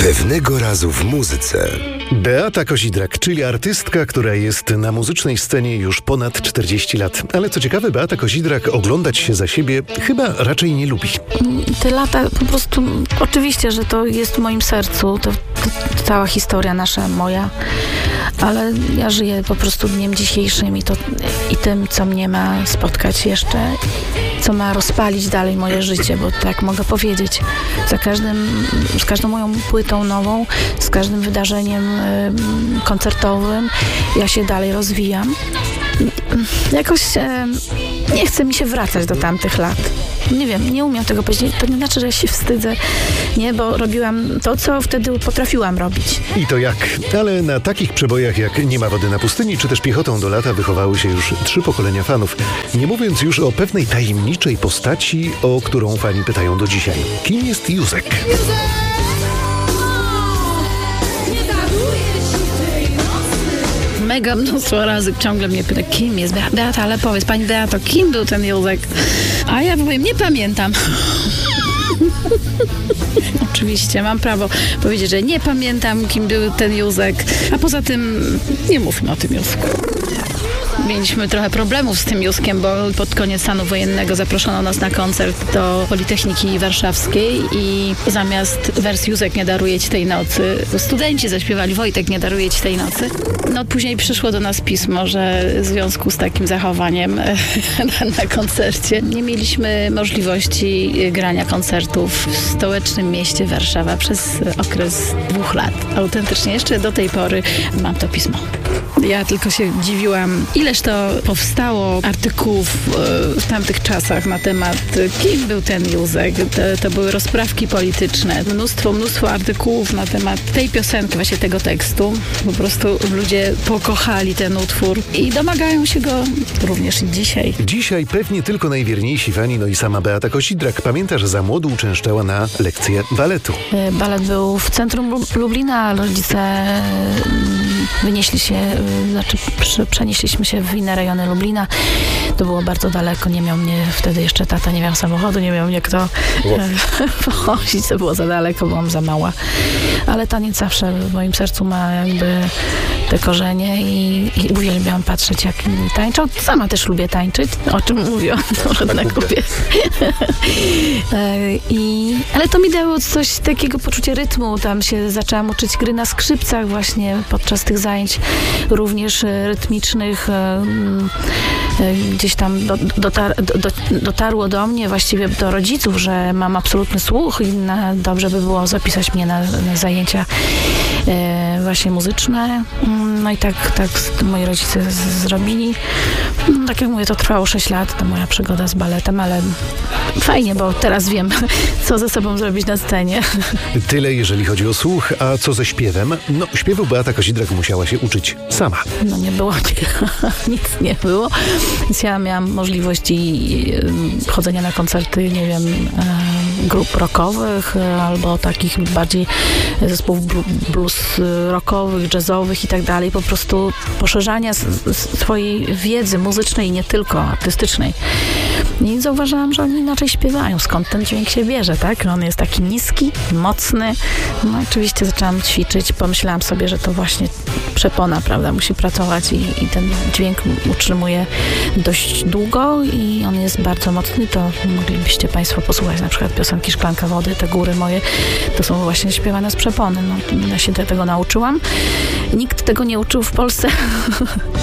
Pewnego razu w muzyce. Beata Kozidrak, czyli artystka, która jest na muzycznej scenie już ponad 40 lat. Ale co ciekawe, Beata Kozidrak oglądać się za siebie chyba raczej nie lubi. Te lata po prostu, oczywiście, że to jest w moim sercu, to cała historia nasza, moja, ale ja żyję po prostu dniem dzisiejszym i tym, co mnie ma spotkać jeszcze, co ma rozpalić dalej moje życie, bo tak mogę powiedzieć. Z każdą moją płytą nową, z każdym wydarzeniem koncertowym ja się dalej rozwijam. Jakoś nie chce mi się wracać do tamtych lat. Nie wiem, nie umiem tego powiedzieć. To nie znaczy, że się wstydzę, nie, bo robiłam to, co wtedy potrafiłam robić. I to jak? Ale na takich przebojach jak Nie ma wody na pustyni, czy też Piechotą do lata wychowały się już 3 pokolenia fanów. Nie mówiąc już o pewnej tajemniczej postaci, o którą fani pytają do dzisiaj. Kim jest Józek? Mega mnóstwo razy ciągle mnie pyta, kim jest Beata, ale powiedz, pani Beato, kim był ten Józek? A ja powiem, nie pamiętam. Oczywiście, mam prawo powiedzieć, że nie pamiętam, kim był ten Józek, a poza tym nie mówmy o tym Józku. Mieliśmy trochę problemów z tym Józkiem, bo pod koniec stanu wojennego zaproszono nas na koncert do Politechniki Warszawskiej i zamiast wersji Józek nie daruje ci tej nocy, studenci zaśpiewali Wojtek nie daruje ci tej nocy. No później przyszło do nas pismo, że w związku z takim zachowaniem na koncercie nie mieliśmy możliwości grania koncertów w stołecznym mieście Warszawa przez okres 2 lat. Autentycznie jeszcze do tej pory mam to pismo. Ja tylko się dziwiłam, ileż to powstało artykułów w tamtych czasach na temat, kim był ten Józek. To były rozprawki polityczne. Mnóstwo artykułów na temat tej piosenki, właśnie tego tekstu. Po prostu ludzie pokochali ten utwór i domagają się go również i dzisiaj. Dzisiaj pewnie tylko najwierniejsi fani, no i sama Beata Kozidrak pamięta, że za młodu uczęszczała na lekcje baletu. Balet był w centrum Lublina, rodzice wynieśli się, przenieśliśmy się w inne rejony Lublina. To było bardzo daleko, nie miał mnie wtedy jeszcze tata, nie miał samochodu, nie miał mnie kto pochodzić, to było za daleko, byłam za mała. Ale taniec zawsze w moim sercu ma jakby te korzenie i uwielbiam patrzeć, jak inni tańczą. Sama też lubię tańczyć, o czym mówią różne kobiety. Ale to mi dało coś takiego poczucie rytmu. Tam się zaczęłam uczyć gry na skrzypcach właśnie podczas tych zajęć również rytmicznych. Gdzieś tam dotarło do mnie, właściwie do rodziców, że mam absolutny słuch i dobrze by było zapisać mnie na zajęcia właśnie muzyczne. No i tak moi rodzice zrobili. Tak jak mówię, to trwało 6 lat, to moja przygoda z baletem, ale fajnie, bo teraz wiem, co ze sobą zrobić na scenie. Tyle, jeżeli chodzi o słuch, a co ze śpiewem? No, śpiewu Beata Kozidrak musiała się uczyć sama. No nie było, nic nie było. Więc ja miałam możliwość chodzenia na koncerty, nie wiem, grup rockowych albo takich bardziej zespołów blues rockowych, jazzowych i tak dalej. Po prostu poszerzania swojej wiedzy muzycznej i nie tylko artystycznej. I zauważyłam, że oni inaczej śpiewają. Skąd ten dźwięk się bierze, tak? On jest taki niski, mocny. No oczywiście zaczęłam ćwiczyć. Pomyślałam sobie, że to właśnie przepona, prawda? Musi pracować i ten dźwięk utrzymuje dość długo i on jest bardzo mocny. To moglibyście Państwo posłuchać na przykład piosenki Szklanka wody, te góry moje. To są właśnie śpiewane z przepony. No, ja się tego nauczyłam. Nikt tego nie uczył w Polsce.